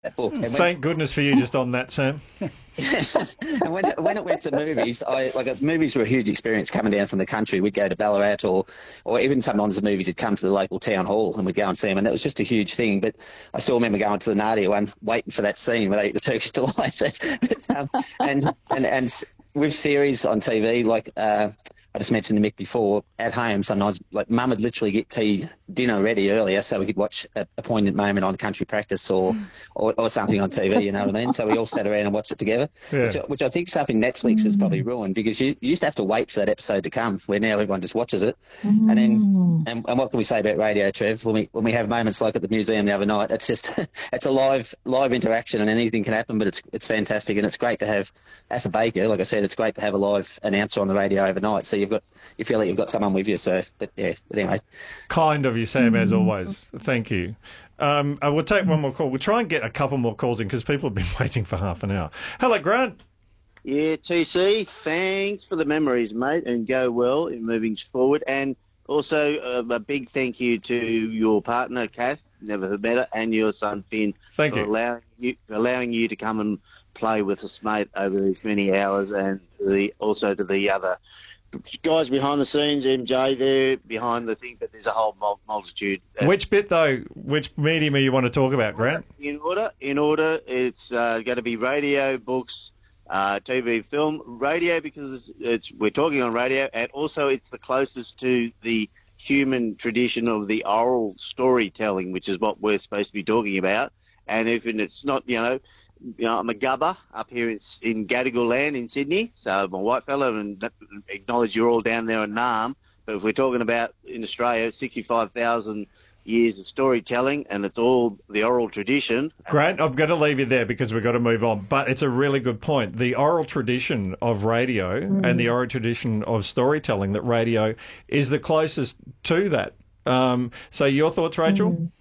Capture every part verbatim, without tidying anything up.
that book. And when, Thank goodness for you just on that, Sam. and when, when it went to movies, I like uh, movies were a huge experience coming down from the country. We'd go to Ballarat, or or even sometimes the movies would come to the local town hall and we'd go and see them, and that was just a huge thing. But I still remember going to the Nadia one, waiting for that scene where they eat the Turkish delights. but, um, and and and with series on T V, like uh, I just mentioned to Mick before, at home sometimes, like Mum would literally get tea, dinner ready earlier so we could watch a, a poignant moment on Country Practice or, or, or something on T V, you know what I mean? So we all sat around and watched it together, Yeah. which, which I think something Netflix has probably ruined, because you, you used to have to wait for that episode to come, where now everyone just watches it. Mm. And then, and, and what can we say about radio, Trev? When we when we have moments like at the museum the other night, it's just it's a live live interaction, and anything can happen, but it's it's fantastic, and it's great to have, as a baker, like I said, it's great to have a live announcer on the radio overnight, so you've got you feel like you've got someone with you. So, but yeah, but anyway. Kind of you, Sam, as always. Thank you. Um, uh, we'll take one more call. We'll try and get a couple more calls in because people have been waiting for half an hour. Hello, Grant. Yeah, T C, thanks for the memories, mate, and go well in moving forward. And also uh, a big thank you to your partner, Kath, never met her, and your son, Finn, Thank for you. allowing you, for allowing you to come and play with us, mate, over these many hours, and the also to the other guys behind the scenes, M J there behind the thing, but there's a whole mul- multitude. Uh, Which bit, though, which medium are you want to talk about, Grant? In order, in order, it's uh, going to be radio, books, uh, T V, film, radio, because it's, it's we're talking on radio, and also it's the closest to the human tradition of the oral storytelling, which is what we're supposed to be talking about. And if it's not, you know, you know, I'm a gubber up here in, in Gadigal land in Sydney, so I'm a white fella, and acknowledge you're all down there in Naarm. But if we're talking about in Australia, sixty-five thousand years of storytelling, and it's all the oral tradition. Grant, I'm going to leave you there because we've got to move on, but it's a really good point. The oral tradition of radio mm. and the oral tradition of storytelling, that radio is the closest to that. Um, so your thoughts, Rachel? Mm.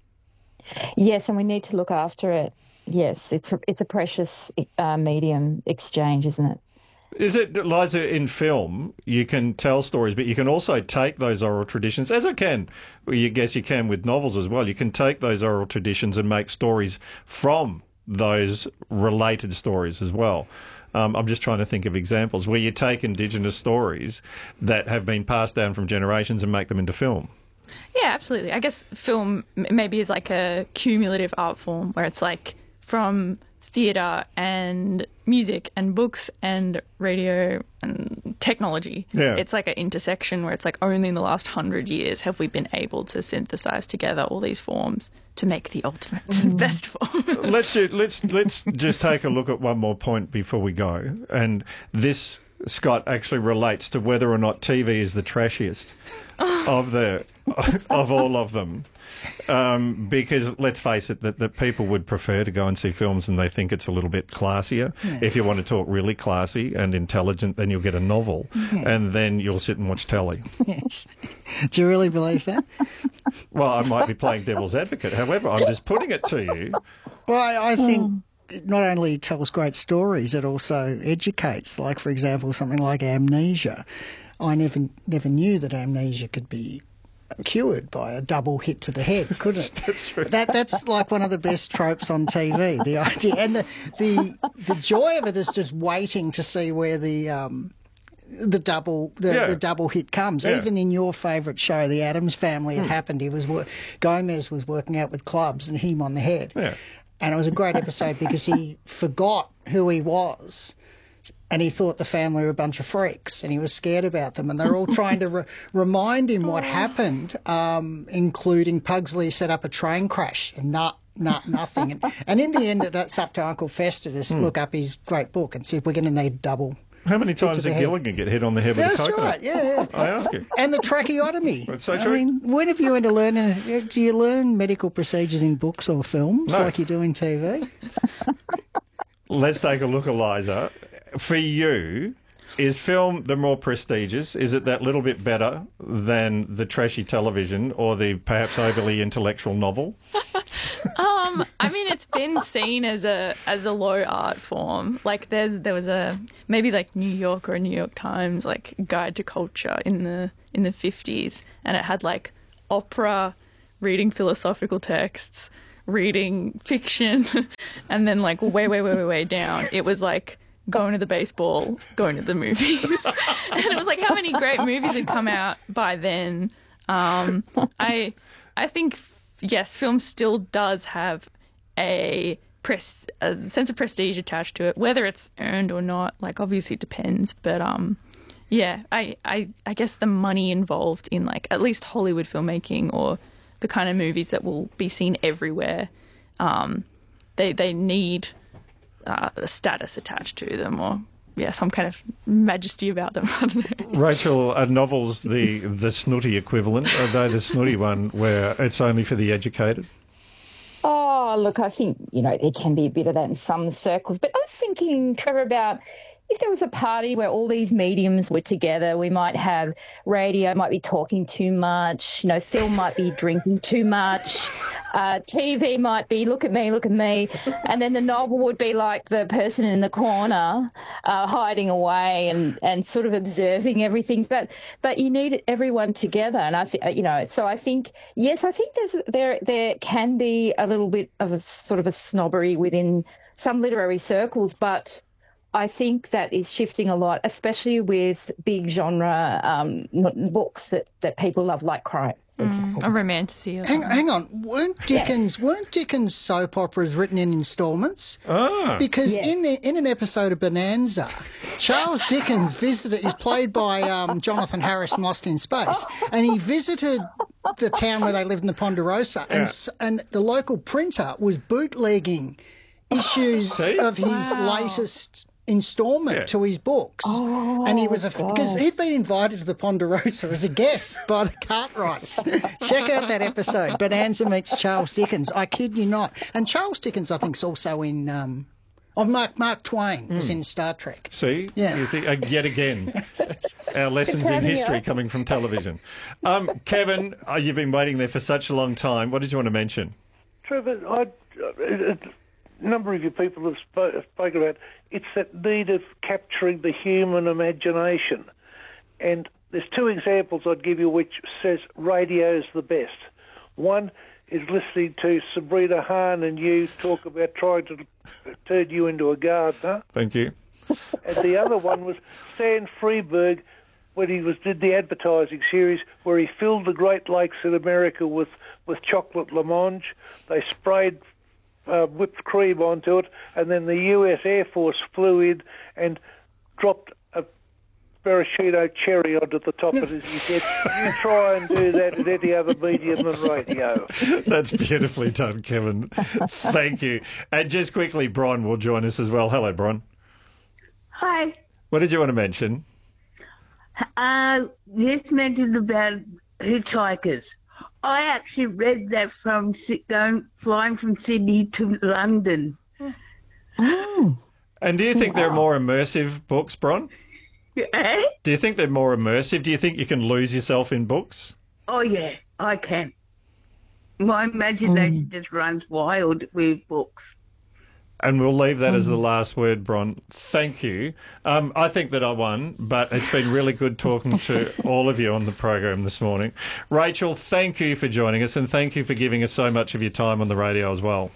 Yes, and we need to look after it. Yes, it's a, it's a precious uh, medium exchange, isn't it? Is it, Liza, in film, you can tell stories, but you can also take those oral traditions, as I can, well, you guess you can with novels as well, you can take those oral traditions and make stories from those related stories as well. Um, I'm just trying to think of examples where you take Indigenous stories that have been passed down from generations and make them into film. Yeah, absolutely. I guess film maybe is like a cumulative art form where it's like from theatre and music and books and radio and technology. Yeah. It's like an intersection where it's like only in the last hundred years have we been able to synthesise together all these forms to make the ultimate mm. best form. let's do, let's let's just take a look at one more point before we go, and this, Scott, actually relates to whether or not T V is the trashiest of the of all of them. Um, because let's face it, that, that people would prefer to go and see films and they think it's a little bit classier. Yeah. If you want to talk really classy and intelligent, then you'll get a novel yeah. and then you'll sit and watch telly. Yes. Do you really believe that? Well, I might be playing devil's advocate. However, I'm just putting it to you. Well, I, I think it not only tells great stories, it also educates. Like, for example, something like Amnesia. I never never knew that amnesia could be cured by a double hit to the head, couldn't it? That's true. That that's like one of the best tropes on T V. The idea and the the, the joy of it is just waiting to see where the um the double the, yeah. the double hit comes. Yeah. Even in your favourite show, The Addams Family, it hmm. happened. He was Gomez was working out with clubs and him on the head. Yeah. And it was a great episode because he forgot who he was. And he thought the family were a bunch of freaks and he was scared about them. And they're all trying to re- remind him what happened, um, including Pugsley set up a train crash and not, not nothing. And, and in the end, that's up to Uncle Fester to Hmm. look up his great book and said, we're going to need double. How many times did head. Gilligan get hit on the head with That's a coconut? right, yeah, yeah. I ask you. And the tracheotomy. That's so I true. mean, when have you ever to learn, uh, do you learn medical procedures in books or films No. like you do in T V? Let's take a look, Eliza. For you, is film the more prestigious? Is it that little bit better than the trashy television or the perhaps overly intellectual novel? Um, I mean, it's been seen as a as a low art form. Like, there's there was a maybe like New York or New York Times like guide to culture in the in the fifties, and it had like opera, reading philosophical texts, reading fiction, and then like way, way, way, way, way down, it was like going to the baseball, going to the movies. And it was like how many great movies had come out by then. Um, I I think, yes, film still does have a, pres- a sense of prestige attached to it, whether it's earned or not. Like, obviously it depends. But um, yeah, I, I, I guess the money involved in like at least Hollywood filmmaking or the kind of movies that will be seen everywhere, um, they, they need... Uh, a status attached to them, or yeah, some kind of majesty about them. I don't know. Rachel, are novels the the snooty equivalent? Are they the snooty one where it's only for the educated? Oh, look, I think, you know, there can be a bit of that in some circles. But I was thinking, Trevor, about if there was a party where all these mediums were together, we might have radio might be talking too much, you know, film might be drinking too much, uh, T V might be look at me, look at me, and then the novel would be like the person in the corner uh, hiding away and, and sort of observing everything. But but you need everyone together, and I think, you know, so I think, yes, I think there's there there can be a little bit of a sort of a snobbery within some literary circles, but I think that is shifting a lot, especially with big genre um, books that, that people love, like crime. Mm, a romantasy. Hang, hang on, weren't Dickens yeah. weren't Dickens soap operas written in instalments? Ah. Because yes. in the in an episode of Bonanza, Charles Dickens visited. He's played by um, Jonathan Harris from Lost in Space, and he visited the town where they lived in the Ponderosa, and Yeah. and the local printer was bootlegging issues See? of his Wow. latest instalment Yeah. to his books. Oh, and he was a because gosh. he'd been invited to the Ponderosa as a guest by the Cartwrights. Check out that episode, Bonanza meets Charles Dickens. I kid you not. And Charles Dickens, I think, is also in um oh, Mark Mark Twain is in Star Trek. See? Yeah. You think, uh, yet again, our lessons in Coming history up. coming from television. Um, Kevin, uh, you've been waiting there for such a long time. What did you want to mention? Trevor, I, a number of you people have spoke, spoken about it's that need of capturing the human imagination. And there's two examples I'd give you which says radio's the best. One is listening to Sabrina Hahn and you talk about trying to turn you into a gardener. Thank you. And the other one was Stan Freberg when he was did the advertising series where he filled the Great Lakes in America with, with chocolate blancmange. They sprayed uh, whipped cream onto it, and then the U S Air Force flew in and dropped a maraschino cherry onto the top of it. He said, you try and do that in any other medium than radio. That's beautifully done, Kevin. Thank you. And just quickly, Bron will join us as well. Hello, Bron. Hi. What did you want to mention? Uh, just mentioned about hitchhikers. I actually read that from Sy- going flying from Sydney to London. Oh. And do you think they're more immersive books, Bron? Eh? Do you think they're more immersive? Do you think you can lose yourself in books? Oh yeah, I can. My imagination just runs wild with books. And we'll leave that as the last word, Bron. Thank you. Um, I think that I won, but it's been really good talking to all of you on the program this morning. Rachel, thank you for joining us, and thank you for giving us so much of your time on the radio as well.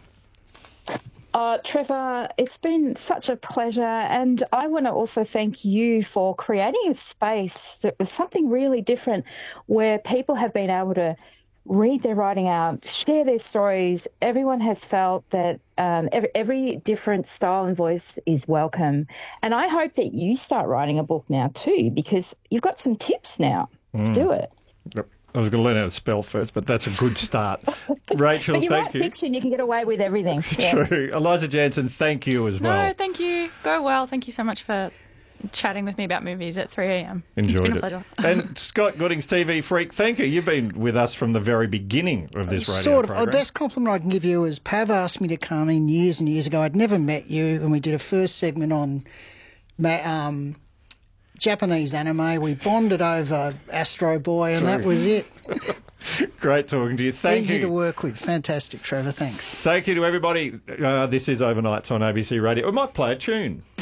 Uh, Trevor, it's been such a pleasure, and I want to also thank you for creating a space that was something really different where people have been able to read their writing out, share their stories. Everyone has felt that um, every, every different style and voice is welcome. And I hope that you start writing a book now too, because you've got some tips now Mm. to do it. Yep. I was going to learn how to spell first, but that's a good start. Rachel, But you thank write you. fiction, you can get away with everything. Yeah. True. Eliza Jansen, thank you as well. No, thank you. Go well. Thank you so much for chatting with me about movies at three a.m. Enjoyed It's been a it. pleasure. And Scott Goodings, T V Freak, thank you. You've been with us from the very beginning of this radio Sort of. program. The best compliment I can give you is Pav asked me to come in years and years ago. I'd never met you, and we did a first segment on ma- um, Japanese anime. We bonded over Astro Boy, and that was it. Great talking to you. Thank Easy you. to work with. Fantastic, Trevor. Thanks. Thank you to everybody. Uh, this is Overnights on A B C Radio. We might play a tune.